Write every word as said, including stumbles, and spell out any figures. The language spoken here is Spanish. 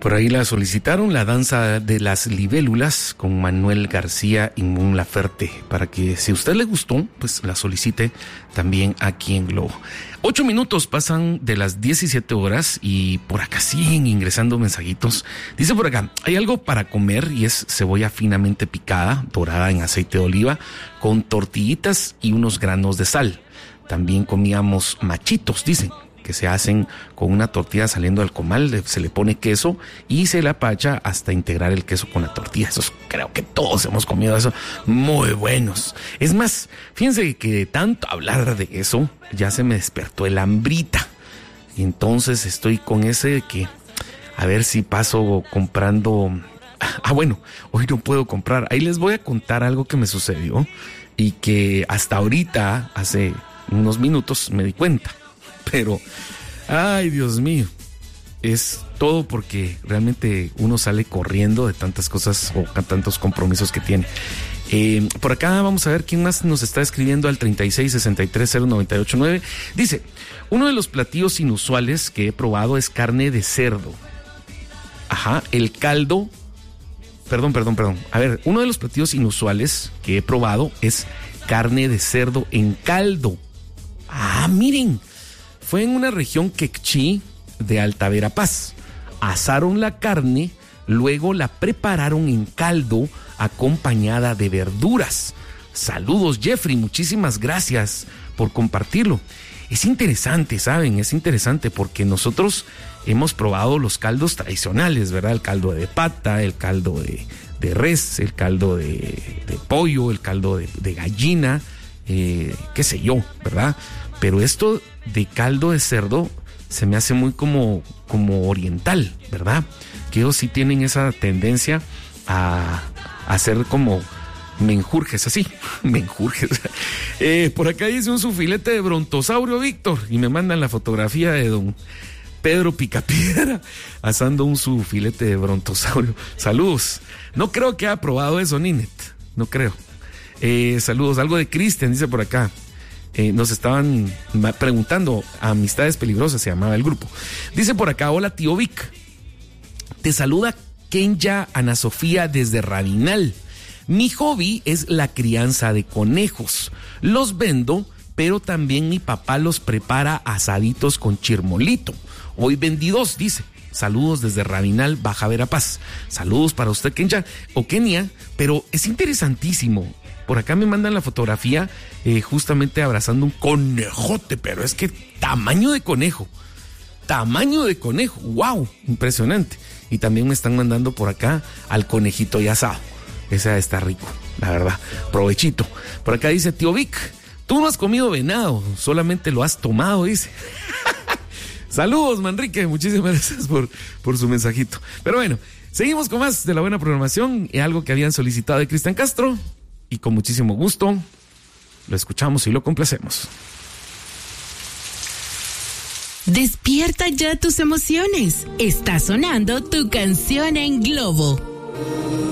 Por ahí la solicitaron, la danza de las libélulas con Manuel García y Mon Laferte, para que si a usted le gustó, pues la solicite también aquí en Globo. Ocho minutos pasan de las diecisiete horas y por acá siguen ingresando mensajitos. Dice por acá, hay algo para comer y es cebolla finamente picada, dorada en aceite de oliva, con tortillitas y unos granos de sal. También comíamos machitos, dicen, que se hacen con una tortilla saliendo del comal, se le pone queso y se la apacha hasta integrar el queso con la tortilla. Esos creo que todos hemos comido eso, muy buenos. Es más, fíjense que de tanto hablar de eso, ya se me despertó el hambrita. Y entonces estoy con ese de que, a ver si paso comprando. Ah, bueno, hoy no puedo comprar. Ahí les voy a contar algo que me sucedió y que hasta ahorita, hace unos minutos, me di cuenta. Pero, ay, Dios mío, es todo porque realmente uno sale corriendo de tantas cosas o tantos compromisos que tiene. Eh, por acá vamos a ver quién más nos está escribiendo al treinta y seis sesenta y tres cero noventa y ocho nueve. Dice, uno de los platillos inusuales que he probado es carne de cerdo. Ajá, el caldo. Perdón, perdón, perdón. A ver, uno de los platillos inusuales que he probado es carne de cerdo en caldo. Ah, miren. Fue en una región quechí de Alta Verapaz. Asaron la carne, luego la prepararon en caldo acompañada de verduras. Saludos, Jeffrey, muchísimas gracias por compartirlo. Es interesante, ¿saben? Es interesante porque nosotros hemos probado los caldos tradicionales, ¿verdad? El caldo de pata, el caldo de, de res, el caldo de, de pollo, el caldo de, de gallina, eh, qué sé yo, ¿verdad? Pero esto de caldo de cerdo se me hace muy como, como oriental, ¿verdad? Que ellos sí tienen esa tendencia a, a hacer como menjurjes, así, menjurjes. Eh, por acá dice un sufilete de brontosaurio, Víctor, y me mandan la fotografía de don Pedro Picapiedra asando un sufilete de brontosaurio. Saludos. No creo que haya probado eso, Ninet, no creo. Eh, saludos, algo de Cristian, dice por acá. Eh, nos estaban preguntando, Amistades Peligrosas se llamaba el grupo. Dice por acá, hola tío Vic, te saluda Kenya Ana Sofía desde Rabinal. Mi hobby es la crianza de conejos. Los vendo, pero también mi papá los prepara asaditos con chirmolito. Hoy vendí dos, dice. Saludos desde Rabinal, Baja Verapaz. Saludos para usted, Kenya o Kenia, pero es interesantísimo. Por acá me mandan la fotografía eh, justamente abrazando un conejote, pero es que tamaño de conejo, tamaño de conejo, wow, impresionante. Y también me están mandando por acá al conejito y asado. Ese está rico, la verdad, provechito. Por acá dice, tío Vic, tú no has comido venado, solamente lo has tomado, dice. Saludos, Manrique, muchísimas gracias por, por su mensajito. Pero bueno, seguimos con más de la buena programación y algo que habían solicitado de Cristian Castro. Y con muchísimo gusto lo escuchamos y lo complacemos. Despierta ya tus emociones. Está sonando tu canción en Globo.